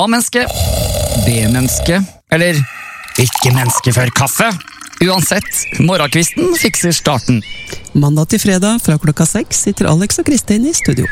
A-menneske, B-menneske, eller ikke menneske før kaffe. Uansett, morgenkvisten fikser starten. Mandag til fredag fra klokka 6 sitter Alex og Kristin i studio.